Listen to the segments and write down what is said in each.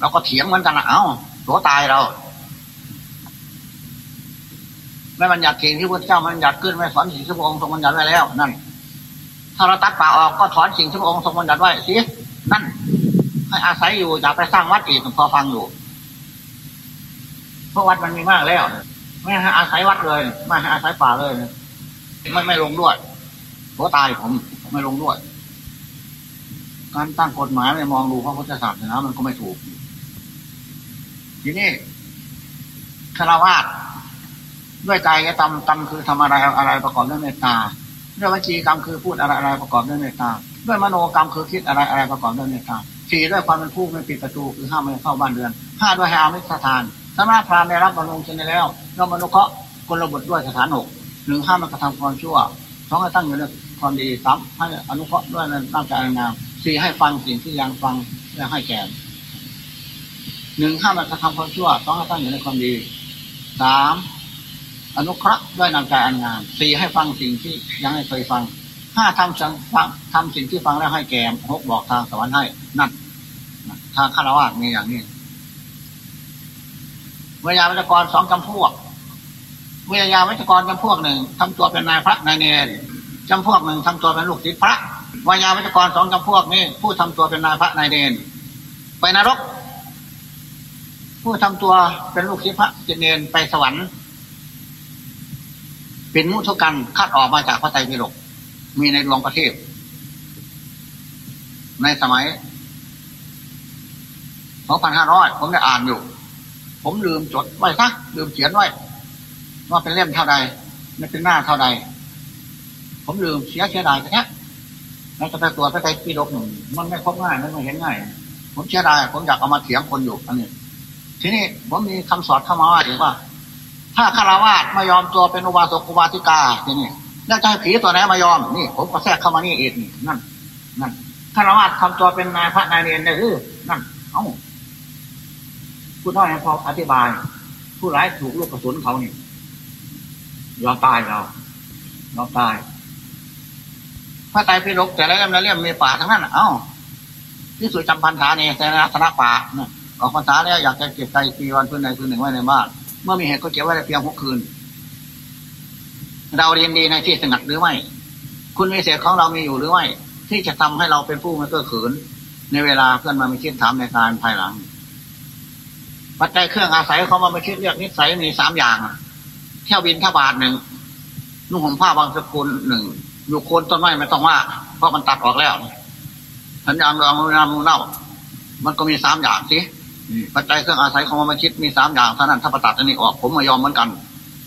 เราก็เถียงเหมือนกันนะตัวตายเราไม่บัญญัติสิ่งที่พระเจ้าบัญญัติขึ้นไม่ถอนสิ่งที่พระองค์ทรงบัญญัติไว้แล้วนั่นถ้าเราตัดป่าออกก็ถอนสิ่งที่พระองค์ทรงบัญญัติไว้สินั่นให้อาศัยอยู่อย่าไปสร้างวัดอีกพอฟังอยู่เพราะวัดมันมีมากแล้วไม่ให้อาศัยวัดเลยไม่ให้อาศัยป่าเลยไม่ลงด้วยตัวตายผมไม่ลงด้วยการตั้งกฎหมายไม่มองดูพระพุทธศาสนามันก็ไม่ถูกทีนี้ฆราวาสด้วยใจก็ตำคือทำอะไรประกอบด้วยเมตตาด้วยวจีกรรมคือพูดอะไรประกอบด้วยเมตตาด้วยมโนกรรมคือคิดอะไรประกอบด้วยเมตตาสี่ด้วยความเป็นผู้ไม่ปิดประตูคือห้ามไม่เข้าบ้านเรือนห้าด้วยให้อามิสทานสำนักพราหมณ์ได้รับบรรลุชนแล้วเรามนุเคราะห์คนระบดด้วยสถานหกหนึ่งห้ามมันกระทำความชั่วสองให้ตั้งอยู่ในความดีสามให้อนุเคราะห์ด้วยน้ำใจงามสี่ให้ฟังสิ่งที่ยังฟังและให้แก่หนึ่งห้ามมันกระทำความชั่วสองให้ตั้งอยู่ในความดีสามอนุเคราะห์ด้วยน้ำใจอันงามสี่ให้ฟังสิ่งที่ยังไม่เคยฟังห้าทำสิ่งที่ฟังแล้วให้แก่หกบอกทางสวรรค์ให้นั่นทางฆราวาสมีอย่างนี้วิญญาณวัจกรสองจำพวกวิญญาณวัจกรจำพวกหนึ่งทำตัวเป็นนายพระนายเนรจำพวกหนึ่งทำตัวเป็นลูกศิษย์พระวิญญาณวัจกรสองจำพวกนี้ผู้ทำตัวเป็นนายพระนายเนรไปนรกผู้ทำตัวเป็นลูกศิษย์พระจิตเนรไปสวรรค์เป็นมุทุกันคัดออกมาจากพระไตรปิฎกมีในดวงประเทศในสมัย 2,500 ผมได้อ่านอยู่ผมลืมจดไว้ซะลืมเขียนไว้ว่าเป็นเล่มเท่าใดไม่เป็นหน้าเท่าใดผมลืมเสียดายแท้แล้วจะไปตรวจพระไตรปิฎกหนึ่งมันไม่ครบง่ายไม่เห็นง่ายผมเสียดายผมอยากเอามาเถียงคนอยู่อันนี้ทีนี้ผมมีคำสอนเข้ามาว่าถ้าฆราวาสไม่ยอมตัวเป็นอุบาสกอุบาสิกาทีนี้แล้วจะให้ผีตัวไหนมายอมนี่ผมก็แทรกเข้ามานี่เองนี่นั่นฆราวาสทำตัวเป็นนายพระนายเนรได้หรือนั่นผู้น้อยพออธิบายผู้ร้ายถูกลูกกระสุนเขานี่ยอมตายเราตายพระไตรปิฎกแต่ละเล่มมีป่าทั้งนั้นที่สุดจำพรรษาเนี่ยแต่ละธนป่าเนี่ยออกพรรษาแล้วอยากจะเก็บใจปีวันคืนใดคืนหนึ่งไว้ในบ้านเมื่อมีเหตุก็เก็บไว้ได้เพียง6 คืนเราเรียนดีในที่สงัดหรือไม่คุณวิเศษของเรามีอยู่หรือไม่ที่จะทำให้เราเป็นผู้ไม่เก้อเขินในเวลาเพื่อนมามีคิดถามในการภายหลังปัจจัยเครื่องอาศัยเขามาไม่คิดเรียกนิสัยมี3 อย่างเที่ยวบินท่าบาท1นุ่งห่มผ้าบางสกุล1อยู่โคนต้นไม้ไม่ต้องว่าเพราะมันตัดออกแล้วสัญญาณรองน้ำเน่ามันก็มี3 อย่างสิปัจจัยเครื่องอาศัยของมันคิดมี3 อย่างเท่านั้นถ้าประตัดอันนี้ออกผมไม่ยอมเหมือนกัน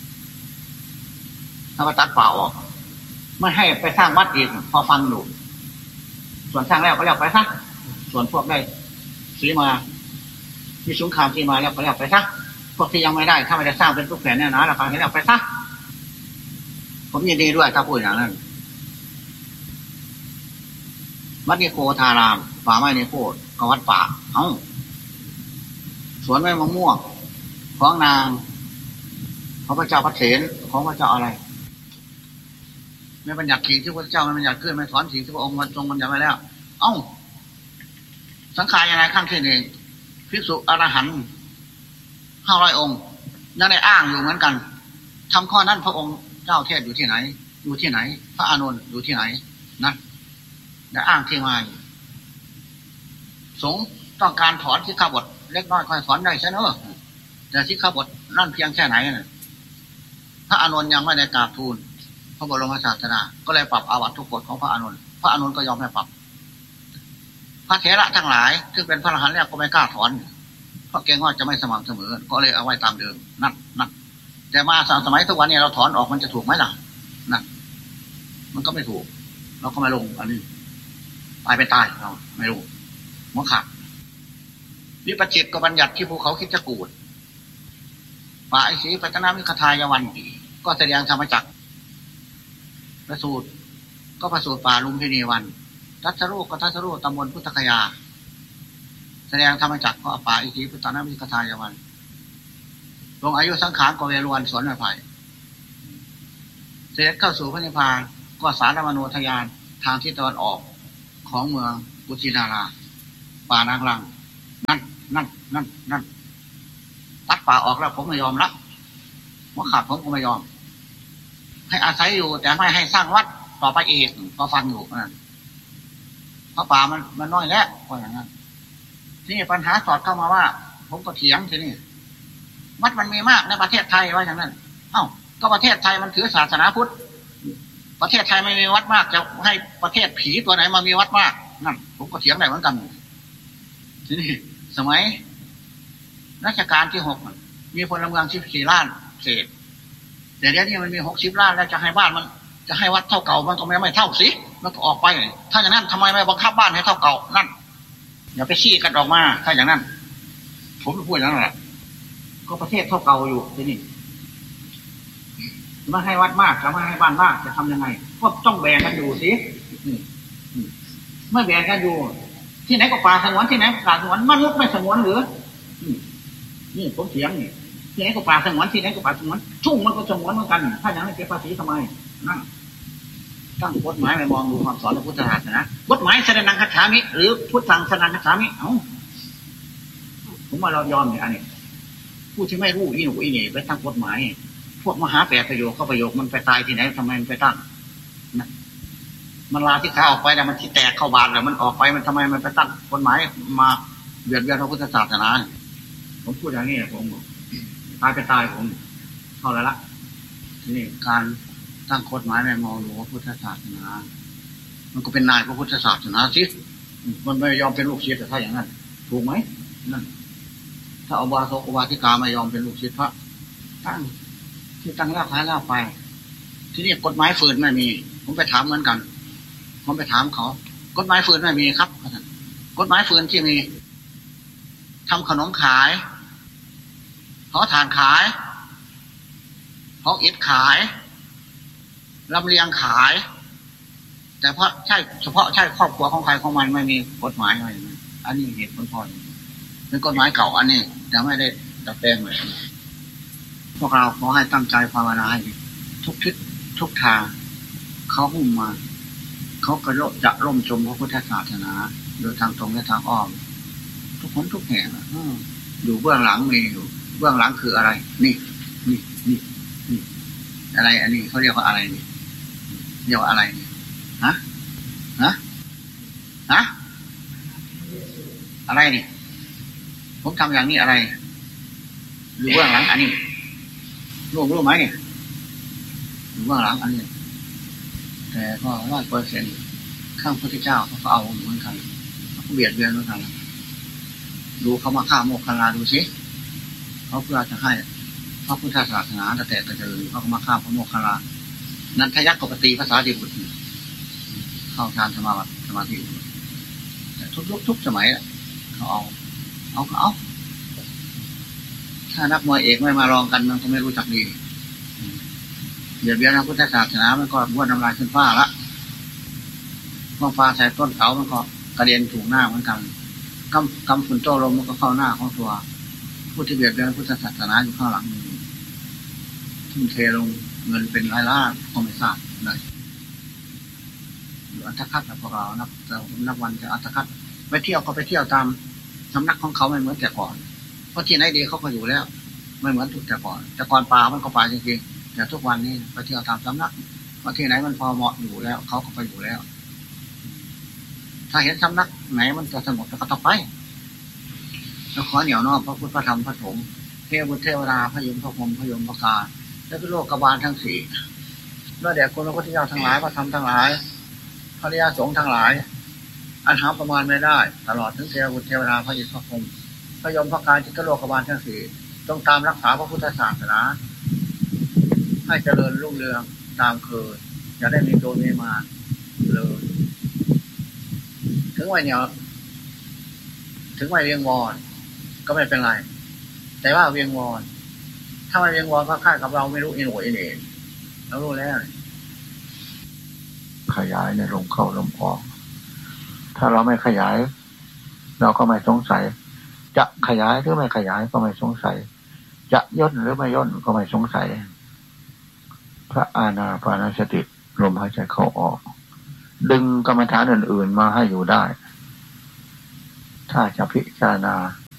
ถ้าประตัดเปล่าออกไม่ให้ไปสร้างวัดอีกพอฟังอยู่ส่วนสร้างแล้วก็เรียกไปซะส่วนพวกได้สีมามีสงครามที่มาแล้วก็เรียกไปซะพวกที่ยังไม่ได้ถ้าไม่ได้สร้างเป็นทุกแผ่นเนี่ยนะราคาให้เรียกไปซะผมยินดีด้วยถ้าพูดอย่างนั้นวัดนิโคธารามป่าไม้นิโคธก็วัดป่าสวนไม้มะม่วงของนางของพระเจ้าพระเถรของพระเจ้าอะไรไม่บัญญัติสิ่งที่พระเจ้าไม่บัญญัติขึ้นไม่ถอนสิ่งที่พระองค์ทรงบัญญัติไว้แล้วสังขารยังไงข้างที่หนึ่งภิกษุอรหันต์500 องค์ยังได้อ้างอยู่เหมือนกันทำข้อนั้นพระองค์เจ้าเทศอยู่ที่ไหนพระอานนท์อยู่ที่ไหนนะได้อ้างที่มาสงฆ์ต้องการถอนสิกขาบทเล็กน้อยค่อยถอนได้ใช่เนอะแต่สิกขาบทนั่นเพียงแค่ไหนพระอานนท์ยังไม่ได้กราบทูลพระบรมศาสดาก็เลยปรับอาบัติทุกกฎของพระอานนท์ก็ยอมให้ปรับพระเถระทั้งหลายซึ่งเป็นพระอรหันต์แล้วก็ไม่กล้าถอนเพราะเกรงว่าจะไม่สม่ำเสมอก็เลยเอาไว้ตามเดิมนั่นแต่มาสมัยทุกวันนี้เราถอนออกมันจะถูกไหมล่ะนั่นมันก็ไม่ถูกเราก็ไม่ลงอันนี้ตายเป็นตายเราไม่รู้หัวขาดวิปัสสิตก็บัญญัติที่ภูเขาคิดจะกูดป่าไอสีปัตตนามิคทายวันก็แสดงธรรมจักรประสูตรก็ประสูตรป่าลุมพินีวันทัศรูปก็ทัศรูปตำบลพุทธคยาแสดงธรรมจักรก็ป่าไอสีปัตตนามิคทายวันลงอายุสังขารก็เวรวนสวนไม้ไผ่เสด็จเข้าสู่พระนิพพานก็สารมโนทยานทางทิศตะวันออกของเมืองกุชินาราป่านางลังนั่นนั่นตัดป่าออกแล้วผมไม่ยอมละว่าขาดผมก็ไม่ยอมให้อาศัยอยู่แต่ไม่ให้สร้างวัดต่อไปอีกก็ฟังอยู่เพราะป่ามันน้อยแล้วว่าอย่างนั้นที่นี่ปัญหาสอดเข้ามาว่าผมก็เถียงทีนี้วัดมันมีมากในประเทศไทยว่าอย่างนั้นเอ้าก็ประเทศไทยมันถือศาสนาพุทธประเทศไทยไม่มีวัดมากจะให้ประเทศผีตัวไหนมามีวัดมากนั่นผมก็เถียงได้เหมือนกันทีนี้สมัยรัชกาลที่6มีพลเมือง14 ล้านเศษแต่เดี๋ยวนี้มันมี60 ล้านแล้วจะให้บ้านมันจะให้วัดเท่าเก่ามันก็ไม่เท่าสิมันก็ออกไปถ้าอย่างนั้นทำไมไม่บังคับบ้านให้เท่าเก่านั่นอย่าไปชี้กันออกมาถ้าอย่างนั้นผมพูดอย่างนั้นแหละก็ประเทศเท่าเก่าอยู่ที่นี่ไม่ให้วัดมากจะไม่ให้บ้านมากจะทำยังไงก็ต้องแบ่งกันอยู่สิไม่แบ่งกันอยู่ที่ไหนก็ป่าสงวนที่ไหนป่าสงวนมนุษย์ไม่สงวนหรือนี่ผมเถียงนี่ที่ไหนก็ป่าสงวนที่ไหนก็ป่าสงวนชุ่งมันก็สงวนเหมือนกันถ้าอย่างนั้นเก็บภาษีทำไมนั่นตั้งกฎหมายไปมองดูความสอนของพุทธศาสนากฎหมายสนังคัจฉามิหรือพุทธังสนังคัจฉามิผมว่าเรายอมเนี่ยอันนี้ผู้ที่ไม่รู้อีหนูอีเหน่ไปตั้งกฎหมายพวกมหาแปดประโยคเข้าประโยคมันไปตายที่ไหนทำไมมันไปตั้งนะมันลาที่ขาออกไปแล้วมันที่แตกเข้าบาทแล้วมันออกไปมันทำไมมันไปตั้งกฎหมายมาเบียดเบียนพระพุทธศาสนาผมพูดอย่างนี้ผมตายไปตายผมเท่าไรละนี่การตั้งกฎหมายในมองดูพระพุทธศาสนามันก็เป็นนายพระพุทธศาสนาสิมันไม่ยอมเป็นลูกศิษย์แต่ถ้าอย่างนั้นถูกไหมนั่นถ้าอบาสกอบาสิกาไม่ยอมเป็นลูกศิษย์พระตั้งที่ตั้งรากฐานแล้วไปที่นี่กฎหมายฝืนไม่มีผมไปถามเหมือนกันผมไปถามเขากฎหมายฝืนไม่มีครับกฎหมายฝืนที่มีทำขนมขายเขาทานขายเขาอิฐขายลำเลียงขายแต่เพราะใช่เฉพาะใช่ครอบครัวของใครของมันไม่มีกฎหมายอะไรอันนี้เหตุผลพอเป็นกฎหมายเก่าอันนี้แต่ไม่ได้ดัดแปลงเลยพวกเราขอให้ตั้งใจภาวนาให้ทุกทิศทุกทางเขาหุ้มมาเขากระโดดจะร่มจมพระพุทธศาสนาโดยทางตรงและทางอ้อมทุกคนทุกแห่งอยู่เบื้องหลังมีอยู่เบื้องหลังคืออะไรนี่อะไรอันนี้เขาเรียกว่าอะไรนี่เรียกว่าอะไรนี่ฮะอะไรนี่ผมทำอย่างนี้อะไรอยู่เบื้องหลังอันนี้รู้ไหมเนี่ยอยู่เบื้องหลังอันนี้แต่ก็100%ข้างพระพุทธเจ้าเขาเอาเหมือนกันเขาเบียดเบียนเหมือนกันดูเขามาฆ่าโมกขลาดูสิเขาเพื่อจะให้พระพุทธศาสนาแต่กระเจิงเขามาฆ่าพระโมกขลานันทยักษ์กปฏิภาษาดิบุตรเข้าฌานสมาธิแต่ทุกยุคทุกสมัยเขาเอาถ้านักมวยเอกไม่มาลองกันมันก็ไม่รู้จักดีเบียดเบียนพระพุทธศาสนามันก็บ้วนน้ำลายขึ้นฟ้าละมองฟ้าใส่ต้นเขามันก็กระเด็นถูกหน้าเหมือนกันกำฝุ่นโตลมมันก็เข้าหน้าของตัวผู้ที่เบียดเบียนพุทธศาสนาอยู่ข้างหลังทุ่มเทลงเงินเป็นล้านก็ไม่ทราบเลยอยู่อัตคัดพวกเรานับวันจะอัตคัดไปเที่ยวก็ไปเที่ยวตามสำนักของเขาไม่เหมือนแต่ก่อนเพราะที่ไหนดีเขาก็อยู่แล้วไม่เหมือนทุกแต่ก่อนป่ามันก็ป่าจริงๆแต่ทุกวันนี้ไปเที่ยวตามสำนักเพราะที่ไหนมันพอเหมาะอยู่แล้วเขาก็ไปอยู่แล้วถ้าเห็นสำนักไหนมันจะสงบก็ต้องไปแล้วขอเหนียวนอกพระพุทธพระธรรมพระสงฆ์เทวบุตรเทวดาพระยมพระพรหมพระยมพระกาและก็โลกบาลทั้งสี่แล้วแด่คนพระพุทธเจ้าทั้งหลายพระธรรมทั้งหลายพระริยสงฆ์ทั้งหลายอันหาประมาณไม่ได้ตลอดถึงเทวบุตรเทวดาพระยมพระพรหมพระยมพระกาจิตโลกบาลทั้งสี่ต้องตามรักษาพระพุทธศาสนาให้เจริญรุ่งเรืองตามเคยอย่าได้มีตัวมีมาเลยถึงวัยเหนียวถึงวัยเวียงวอนก็ไม่เป็นไรแต่ว่าเวียงวอนถ้าไม่เวียงวอนก็ค่ายกับเราไม่รู้อินโวยอินเองเรารู้แล้วขยายในลมเข้าลมออกถ้าเราไม่ขยายเราก็ไม่สงสัยจะขยายหรือไม่ขยายก็ไม่สงสัยจะย่นหรือไม่ย่นก็ไม่สงสัยพระอานาปานสติลมหายใจเข้าออกดึงกรรมฐานอื่นๆมาให้อยู่ได้ถ้าจะพิจารณา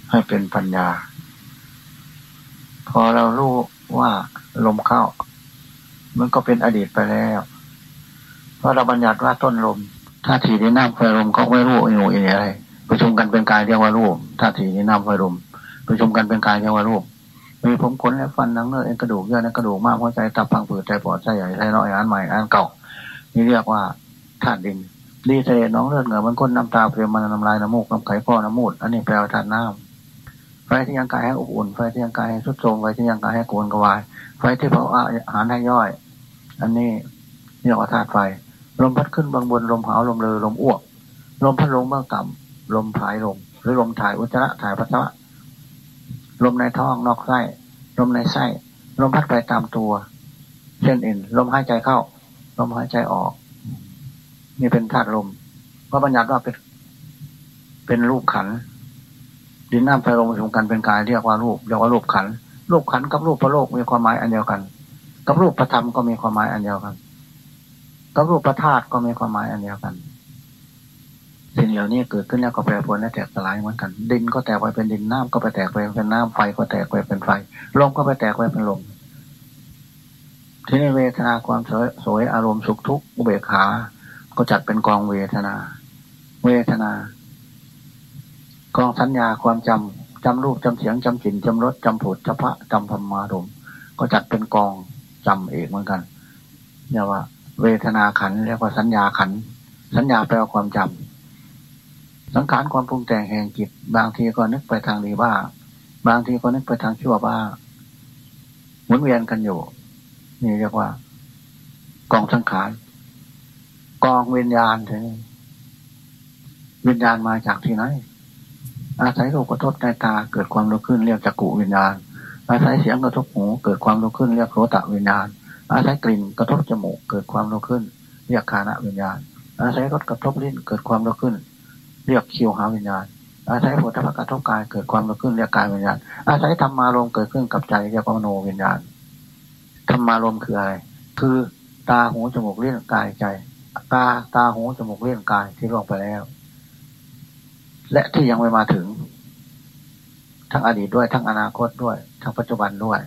ให้เป็นปัญญาพอเรารู้ว่าลมเข้ามันก็เป็นอดีตไปแล้วเพราะเราบัญญัติว่าต้นลมธาตุดินน้ำไฟลมเขาไม่รู้อยู่อะไรประชุมกันเป็นกายเรียกว่ารูปธาตุดินน้ำไฟลมประชุมกันเป็นกายเรียกว่ารูปมีผมขนและฟันหนังเนื้อเอ็นกระดูกเยื่อในกระดูกม้ามหัวใจตับพังผืดไตปอดไส้ใหญ่ไส้น้อยอันใหม่อันเก่านี่เรียกว่าธาตุดินดีเสด็จน้องเลือดเหงื่อมันก้นน้ำตาเปรี้ยวมันน้ำลายน้ำมูกน้ำไขข้อน้ำมูดอันนี้แปลว่าธาตุน้ำไฟที่ยังกายให้อบอุ่นไฟที่ยังกายให้สุดโทรมไฟที่ยังกายให้โกนกวายไฟที่เผาอาหารให้ย่อยอันนี้เรียกว่าธาตุไฟลมพัดขึ้นบางบนลมหาวลมเลอลมอ้วกลมพัดลงเบื้องต่ำลมผายลมหรือลมถ่ายอุจจาระถ่ายปัสสาวะลมในท้องนอกไส้ลมในไส้ลมพัดไปตามตัวเส้นเอ็นลมหายใจเข้าลมหายใจออกนี่เป็นธาตุลมก็บัญญัติว่าเป็นรูปขันธ์ดินน้ำไฟลมผสมกันเป็นกายเรียกว่ารูปขันธ์รูปขันธ์กับรูปพระโลกมีความหมายอันเดียวกันกับรูปพระธรรมก็มีความหมายอันเดียวกันกับรูปพระธาตุก็มีความหมายอันเดียวกันสิ่งเหล่านี้เกิดขึ้นแล้วก็แปรปรวนและแตกสลายเหมือนกันดินก็แตกไปเป็นดินน้ำก็ไปแตกไปเป็นน้ำไฟก็แตกไปเป็นไฟลมก็ไปแตกไปเป็นลมทีนี้เวทนาความสวยอารมณ์สุขทุกข์อุเบกขาก็จัดเป็นกองเวทนากองสัญญาความจำรูปจำเสียงจำกลิ่นจำรสจำโผฏฐัพพะจำธรรมารมณ์ก็จัดเป็นกองจำเอกเหมือนกันเรียกว่าเวทนาขันธ์เรียกว่าสัญญาขันธ์สัญญาแปลว่าความจำสังขารความปรุงแต่งแห่งจิตบางทีก็นึกไปทางดีบ้างบางทีก็นึกไปทางชั่วบ้างหมุนเวียนกันอยู่นี่เรียกว่ากองสังขารกองวิญญาณถึงวิญญาณมาจากที่ไหนอาศัยรูปกระทบในตาเกิดความรู้ขึ้นเรียกจักขุวิญญาณอาศัยเสียงกระทบหูเกิดความรู้ขึ้นเรียกโสตวิญญาณอาศัยกลิ่นกระทบจมูกเกิดความรู้ขึ้นเรียกฆานวิญญาณอาศัยรสกระทบลิ้นเกิดความรู้ขึ้นเรียกชิวหาวิญญาณอาศัยโผฏฐัพพะกระทบกายเกิดความรู้ขึ้นเรียกกายวิญญาณอาศัยธรรมารมณ์เกิดขึ้นกับใจเรียกว่ามโนวิญญาณธรรมารมณ์คืออะไรคือตาหูจมูกลิ้นกายใจตาหูจมูกลิ้นกายที่ล่วงไปแล้วและที่ยังไม่มาถึงทั้งอดีตด้วยทั้งอนาคตด้วยทั้งปัจจุบันด้วย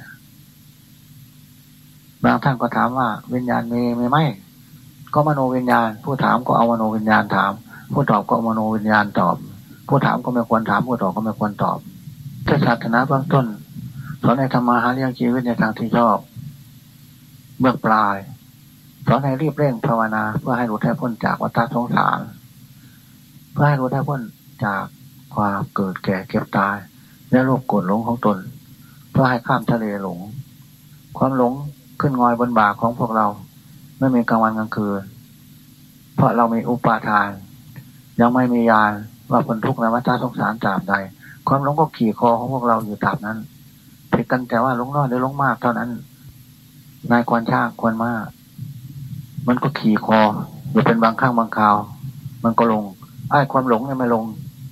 บางท่านก็ถามว่าวิญญาณมีไหมก็มโนวิญญาณผู้ถามก็เอามโนวิญญาณถามผู้ตอบก็เอามโนวิญญาณตอบผู้ถามก็ไม่ควรถามผู้ตอบก็ไม่ควรตอบศาสนาเบื้องต้นสอนให้ทำมาหาเลี้ยงชีวิตในทางที่ชอบเบื้องปลายสอนให้รีบเร่งภาวนาเพื่อให้หลุดให้พ้นจากวัฏสงสารเพื่อให้หลุดให้พ้นจากความเกิดแก่เก็บตายและโลภโกรธหลงของตนเพื่อให้ข้ามทะเลหลงความหลงขึ้นงอยบนบ่าของพวกเราไม่มีกลางวันกลางคืนเพราะเรามีอุปาทานยังไม่มีญาณว่าพ้นทุกข์ในวัฏสงสารตราบใดความหลงก็ขี่คอของพวกเราอยู่ตราบนั้นเพียงกันแต่ว่าหลงน้อยหรือหลงมากเท่านั้นนายควรช่างควรมากมันก็ขี่คออยู่เป็นบางครั้งบางคราวมันก็ลงไอ้ความหลงเนี่ยไม่ลง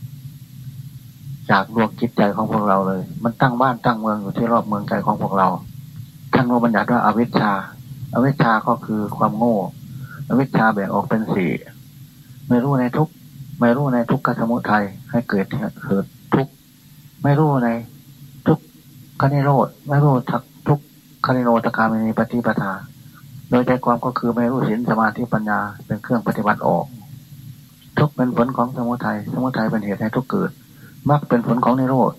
จากดวงจิตใจของพวกเราเลยมันตั้งบ้านตั้งเมืองอยู่ที่รอบเมืองใจของพวกเราท่านโมบัญญัติว่าอวิชชาก็คือความโง่อวิชชาแบ่งออกเป็นสี่ไม่รู้ในทุกขสมุทัยให้เกิดทุกข์ไม่รู้ในทุกขนิโรธไม่รู้ทุกขนิโรธคามินีปฏิปทาโดยใจความก็คือไม่รู้ศีลสมาธิปัญญาเป็นเครื่องปฏิบัติออกทุกเป็นผลของสมุทัยเป็นเหตุให้ทุกเกิดมรรคเป็นผลของนิโรธ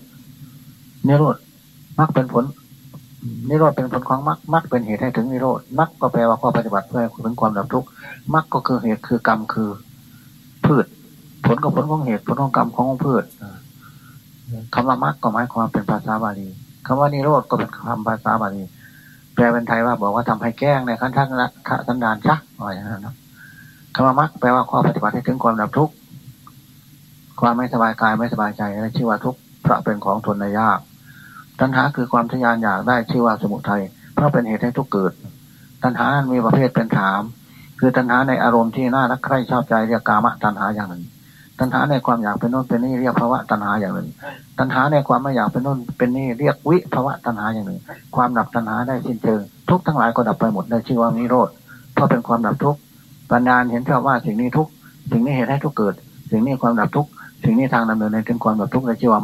มรรคเป็นผลนิโรธเป็นผลของมรรคเป็นเหตุให้ถึงนิโรธมรรคก็แปลว่าข้อปฏิบัติเพื่อถึงความดับทุกข์มรรคก็คือเหตุคือกรรมคือพืชผลก็ผลของเหตุผลของกรรมของพืชคำว่ามรรคก็หมายความเป็นภาษาบาลีคำว่านิโรธก็เป็นคำภาษาบาลีแปลเป็นไทยว่าบอกว่าทำให้แก้งในขั้นทัศนะสันดานชักอะไรอย่างนั้นคำว่ามรรคแปลว่าข้อปฏิบัติให้ถึงความดับทุกข์ความไม่สบายกายไม่สบายใจและชื่อว่าทุกข์เพราะเป็นของทนได้ยากตัณหาคือความทะยานอยากได้ชื่อว่าสมุทัยเพราะเป็นเหตุให้ทุกข์เกิดตัณหานั้นมีประเภทเป็นถามคือตัณหาในอารมณ์ที่น่ารักใคร่ชอบใจเรียกกามตัณหาอย่างหนึ่งตัณหาในความอยากเป็นโน่นเป็นนี่เรียกภวะตัณหาอย่างหนึ่งตัณหาในความไม่อยากเป็นโน่นเป็นนี่เรียกวิภวะตัณหาอย่างหนึ่งความดับตัณหาได้สิ้นเชิงทุกข์ทั้งหลายก็ดับไปหมดได้ชื่อว่านิโรธเพราะเป็นความดับทุกข์ปัญญาเห็นชอบว่าสิ่งนี้ทุกข์สิ่งนี้เหตุให้ทุกข์เกิดสิ่งนี้ความดับทุกข์สิ่งนี้ทางดำเนินในถึงความดับทุกข์ได้ชื่อว่ามรรค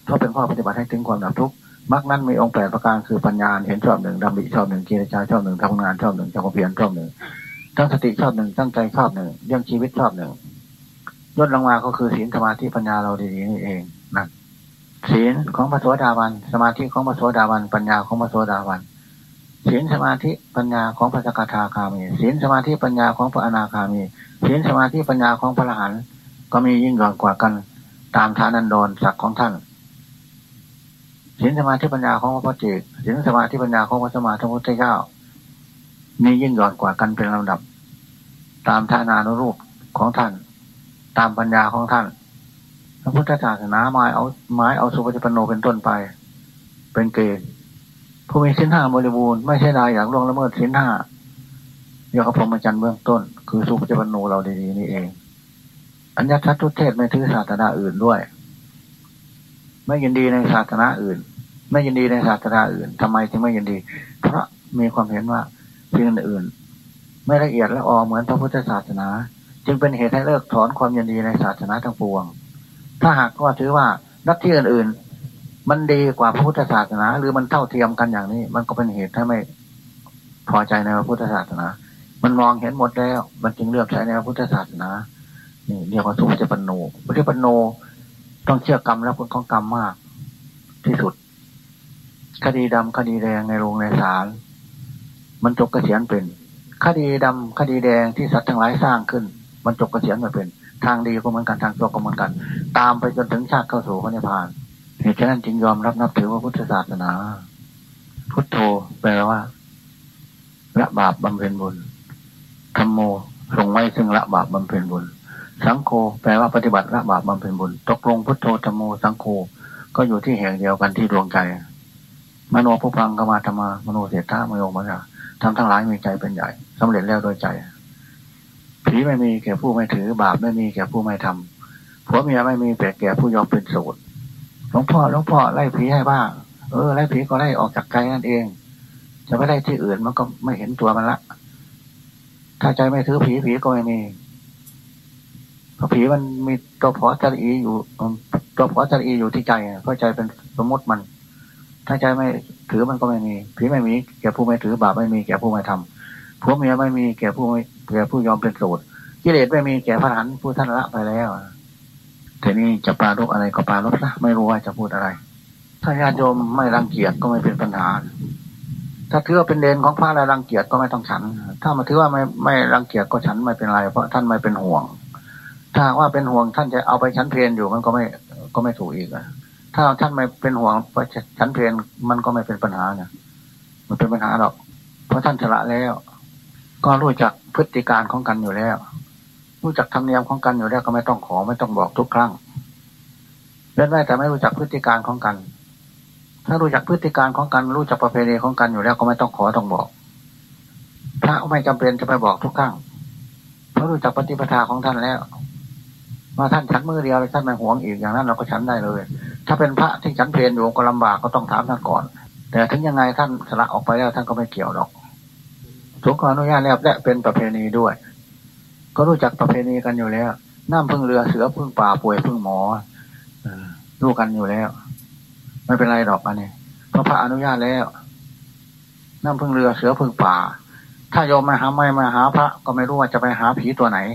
เพราะเป็นข้อปฏิบัติให้ถึงความดับทุกข์มรรคนั้นมีองค์8ประการคือปัญญาเห็นชอบหนึ่งดำริชอบหนึ่งกิเลสชอบหนึ่งทำงานชอบหนึ่งทำความเพียรชอบหนึ่งตั้งสติชอบหนึ่งตั้งใจชอบหนึ่งเรื่องชีวิตชอบหนึ่งย่นลงมาก็คือศีลสมาธิปัญญาเราดีๆนี่เองนั่นศีลของพระโสดาบันสมาธิของพระโสดาบันปัญญาของพระโสดาบันศีลสมาธิปัญญาของพระสกทาคามีศีลสมาธิปัญญาของพระอนาคามีศีลสมาธิปัญญาของพระอรหันต์ก็มียิ่งกว่ากันตามฐานันดรศักดิ์ของท่านศีลสมาธิปัญญาของพระพุทธเจ้าศีลสมาธิปัญญาของพระสัมมาสัมพุทธเจ้ามียิ่งกว่ากันเป็นลำดับตามฐานานุรูปของท่านตามปัญญาของท่านพระพุทธศาสนาหมายเอาสุปฏิปันโนเป็นต้นไปเป็นเกณฑ์ผู้มีศีล 5บริบูรณ์ไม่ใช่นายอยากล่วงละเมิดศีล 5เรียกว่าพรหมจรรย์เบื้องต้นคือสุปฏิปันโนเราดีๆนี่เองอัญญทัตถุเทศไม่ถือศาสนาอื่นด้วยไม่ยินดีในศาสนาอื่นไม่ยินดีในศาสนาอื่นทำไมจึงไม่ยินดีเพราะมีความเห็นว่าสิ่งอื่นไม่ละเอียดละออเหมือนพระพุทธศาสนาจึงเป็นเหตุให้เลิกถอนความยินดีในศาสนาทั้งปวงถ้าหากว่าถือว่าลัทธิอื่นๆมันดีกว่าพระพุทธศาสนาหรือมันเท่าเทียมกันอย่างนี้มันก็เป็นเหตุให้ไม่พอใจในพระพุทธศาสนามันมองเห็นหมดแล้วมันจึงเลือกใช้ในพระพุทธศาสนานี่เรียกว่าสุปฏิปันโนปฏิปันโนต้องเชื่อกรรมและผลของกรรมมากที่สุดคดีดำคดีแดงในโรงในศาลมันจบเกษียณเป็นคดีดำคดีแดงที่สัตว์ทั้งหลายสร้างขึ้นมันจบเกษียณมาเป็นทางดีก็เหมือนกันทางชั่วก็เหมือนกันตามไปจนถึงชาติเข้าสู่พระนิพพานเหตุฉะนั้นจึงยอมรับนับถือว่าพุทธศาสนาพุทโธแปลว่าละบาปบำเพ็ญบุญธัมโมทรงไว้ซึ่งละบาปบำเพ็ญบุญสังโฆแปลว่าปฏิบัติละบาปบำเพ็ญบุญตกลงพุทโธธัมโมสังโฆก็อยู่ที่แห่งเดียวกันที่ดวงใจมโนภูพังกมาธรรมามโนเสถามโยมะทำทั้งหลายมีใจเป็นใหญ่สำเร็จแล้วโดยใจผีไม่มีแก่ผู้ไม่ถือบาปไม่มีแก่ผู้ไม่ทำผัวเมียไม่มีแก่ผู้ยอมเป็นโสดหลวงพ่อไล่ผีให้บ้างไล่ผีก็ไล่ออกจากใจนั่นเองจะไม่ไล่ที่อื่นมันก็ไม่เห็นตัวมันละถ้าใจไม่ถือผีก็ไม่มีเพราะผีมันมีตัวผอจรีอยู่ที่ใจเพราะใจเป็นสมมติมันถ้าใจไม่ถือมันก็ไม่มีผีไม่มีแก่ผู้ไม่ถือบาปไม่มีแก่ผู้ไม่ทำผัวเมียไม่มีแก่ผู้ยอมเป็นโสดกิเลสไม่มีแก่พระอรหันต์ผู้ท่านละไปแล้วทีนี้จะปรารภอะไรก็ปรารภนะไม่รู้ว่าจะพูดอะไรถ้าญาติโยมไม่รังเกียจก็ไม่เป็นปัญหาถ้าถือว่าเป็นเดนของพระแล้วรังเกียจก็ไม่ต้องฉันถ้ามาถือว่าไม่รังเกียจก็ฉันไม่เป็นไรเพราะท่านไม่เป็นห่วงถ้าว่าเป็นห่วงท่านจะเอาไปฉันเพลอยู่มันก็ไม่ถูกอีกถ้าท่านไม่เป็นห่วงไปฉันเพลมันก็ไม่เป็นปัญหาเนี่ยมันเป็นปัญหาหรอกเพราะท่านชละแล้วก็รู้จักพฤติการของกันอยู่แล้วรู้จักธรรมเนียมของกันอยู่แล้วก็ไม่ต้องขอไม่ต้องบอกทุกครั้งเล่นได้แต่ไม่รู้จักพฤติการของกันถ้ารู้จักพฤติการของกันรู้จักประเพณีของกันอยู่แล้วก็ไม่ต้องขอต้องบอกพระไม่จำเป็นจะไปบอกทุกครั้งเพราะรู้จักปฏิปทาของท่านแล้วว่าท่านฉันมือเดียวท่านไม่หวงอีกอย่างนั้นเราก็ฉันได้เลยถ้าเป็นพระที่ฉันเพลอยู่ก็ลำบากก็ต้องถามท่านก่อนแต่ถึงยังไงท่านสละออกไปแล้วท่านก็ไม่เกี่ยวหรอกสงฆ์อนุญาตแล้วและเป็นประเพณีด้วยก็รู้จักประเพณีกันอยู่แล้วน้ำพึ่งเรือเสือพึ่งป่าป่วยพึ่งหมอรู้กันอยู่แล้วไม่เป็นไรหรอกอันนี้เพราะพระอนุญาตแล้วน้ำพึ่งเรือเสือพึ่งป่าถ้าโยมมาหาพระก็ไม่รู้ว่าจะไปหาผีตัวไหน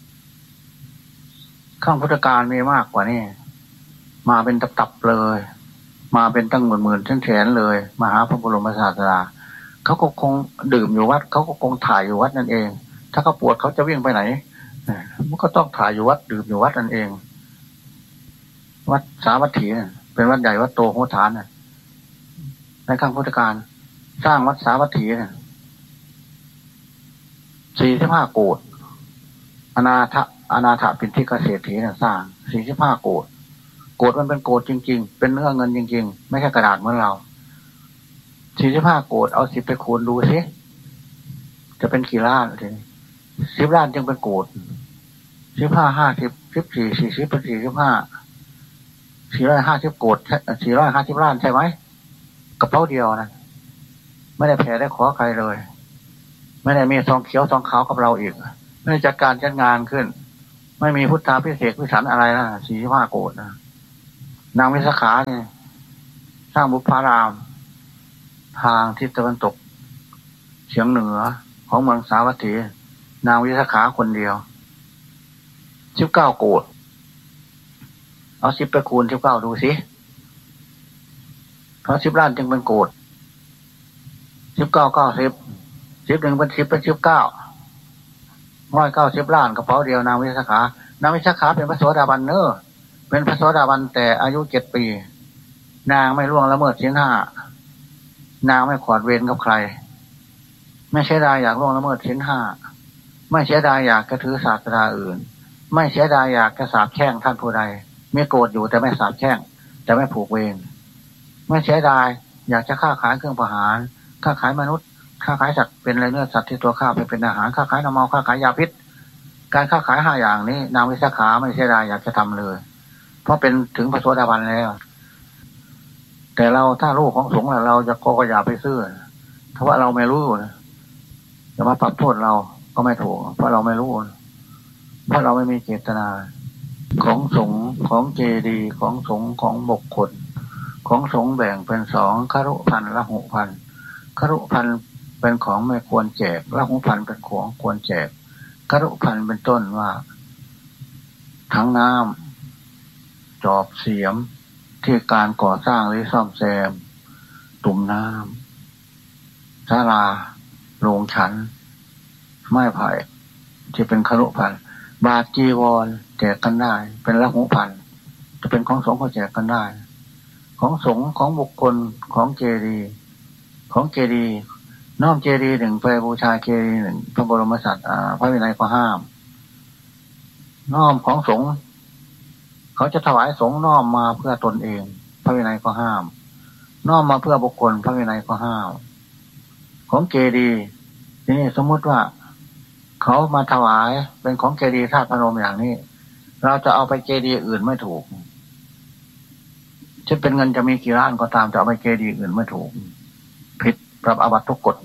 ข้างพุทธการมีมากกว่านี้มาเป็นตับๆเลยมาเป็นตั้งหมื่นๆแสนเลยมาหาพระบรมศาสดาเขาก็คงดื่มอยู่วัดเขาก็คงถ่ายอยู่วัดนั่นเองถ้าเขาปวดเขาจะวิ่งไปไหนมันก็ต้องถ่ายอยู่วัดดื่มอยู่วัดนั่นเองวัดสาวัตถีเป็นวัดใหญ่วัดโตโหฐานในข้างพุทธการสร้างวัดสาวัตถี45 โกฏอนาถปิณฑิกเศรษฐีสร้าง45 โกฏมันเป็นโกฏจริงๆเป็นเนื้อเงินจริงๆไม่ใช่กระดาษเหมือนเรา45 โกฏเอา10ไปคูณดูสิจะเป็นกี่ล้านทีนี้10 ล้านจึงเป็นโกฏ15 50 14 40เป็น450 โกฏ450 ล้านใช่ไหมกระเป๋าเดียวนะไม่ได้แผ่ได้ขอใครเลยไม่ได้มีซองเขียวซองขาวกับเราอีกไม่ได้จัดการจัดงานขึ้นไม่มีพุทธาพิเศษวิสันอะไรนะ45 โกฏนะนางวิสาขาเนี่ยสร้างบุพารามทางทิศตะวันตกเฉียงเหนือของเมืองสาวัตถีนางวิสาขาคนเดียว19 โกฏเอา10ไปคูณ19ดูสิเพราะ10 ล้านจึงเป็นโกฏ19 90 10 1เป็น10เป็น19 190 ล้านกระเป๋าเดียวนางวิสาขานางวิสาขาเป็นพระโสดาบันเนอเป็นพระโสดาบันแต่อายุ7 ปีนางไม่ล่วงละเมิดศีล 5นางไม่ขวดเวรกับใครไม่เสียดายอยากล่วงละเมิดศีล 5ไม่เสียดายอยากจะถือศาสนาอื่นไม่เสียดายอยากจะสาปแช่งท่านผู้ใดมีโกรธอยู่แต่ไม่สาปแช่งแต่ไม่ผูกเวรไม่เสียดายอยากจะค้าขายเครื่องประหารค้าขายมนุษย์ค้าขายสัตว์เป็นอะไรเนื้อสัตว์ที่ตัวข้าไปเป็นอาหารค้าขายน้ำเมาค้าขายยาพิษการค้าขาย5 อย่างนี้นางวิสาขาไม่เสียดายอยากจะทำเลยเพราะเป็นถึงพระโสดาบันแล้วแต่เราถ้าลูกของสงฆ์เราจะก็อย่าไปซื่อเพราะว่าเราไม่รู้จะมาปรับโทษเราก็ไม่ถูกเพราะเราไม่รู้เพราะเราไม่มีเจตนาของสงฆ์ของเจดีย์ของสงฆ์ของบุคคลของสงฆ์แบ่งเป็น2คฤพันธ์ละหุพันธ์คฤพันธ์เป็นของไม่ควรแจกละหุพันธ์เป็นของควรแจกคฤพันธ์เป็นต้นว่าทั้งน้ำจอบเสียมที่การก่อสร้างหรือซ่อมแซมตุ่มน้ำศาลาโรงฉันไม้ไผ่ที่เป็นคฤพันธ์บาทจีวรแจกกันได้เป็นละหุพันธ์จะเป็นของสงฆ์ก็แจกกันได้ของสงฆ์ของบุคคลของเจดีย์ของเจดีย์น้อมเจดีย์1ไปบูชาเจดีย์1พระบรมศาสดาพระวินัยก็ห้ามน้อมของสงฆ์เขาจะถวายสงฆ์น้อมมาเพื่อตนเองพระวินัยก็ห้ามน้อมมาเพื่อบุคคลพระวินัยก็ห้ามของเจดีย์นี่สมมติว่าเขามาถวายเป็นของเจดีย์ธาตุพนมอย่างนี้เราจะเอาไปเจดีย์อื่นไม่ถูกจะเป็นเงินจะมีกี่ล้านก็ตามจะเอาไปเจดีย์อื่นไม่ถูกผิดปรับอาบัติทุกกฎ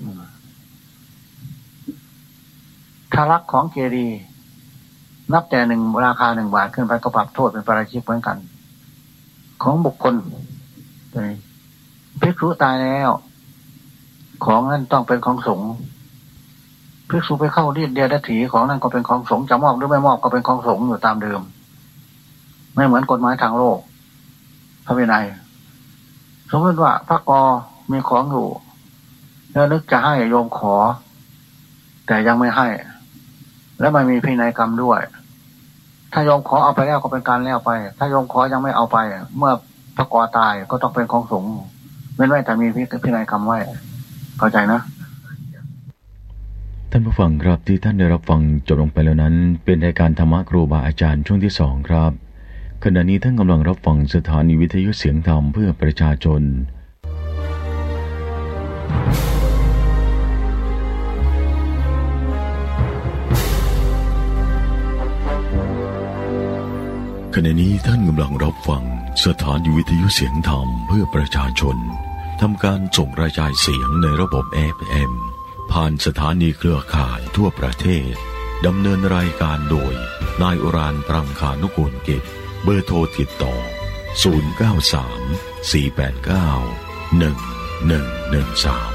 ถ้ารักของเจดีย์นับแต่1 ราคา 1 บาทขึ้นไปก็ปรับโทษเป็นปาราชิกเหมือนกันของบุคคลภิกษุตายแล้วของนั้นต้องเป็นของสงฆ์ภิกษุไปเข้ารีดเดียดถีของนั้นก็เป็นของสงฆ์จะมอบหรือไม่มอบก็เป็นของสงฆ์อยู่ตามเดิมไม่เหมือนกฎหมายทางโลกพระวินัยสมมติว่าพระกอมีของอยู่แล้วนึกจะให้โยมขอแต่ยังไม่ให้และไม่มีพินัยกรรมด้วยถ้าโยมขอเอาไปแล้วก็เป็นการแล้วไปถ้าโยมขอยังไม่เอาไปเมื่อพระกอตายก็ต้องเป็นของสงฆ์ไม่ไว้แต่มีพินัยกรรมไว้เข้าใจนะท่านผู้ฟังครับที่ท่านได้รับฟังจบลงไปแล้วนั้นเป็นรายการธรรมะครูบาอาจารย์ช่วงที่2ครับขณะนี้ท่านกำลังรับฟังสถานีวิทยุเสียงธรรมเพื่อประชาชนขณะนี้ท่านกำลังรับฟังสถานีวิทยุเสียงธรรมเพื่อประชาชนทำการส่งกระจายเสียงในระบบ FM ผ่านสถานีเครือข่ายทั่วประเทศดำเนินรายการโดยนายอุรานต์ ปรังคานุกูลกิจเบอร์โทรติดต่อ093 489 1113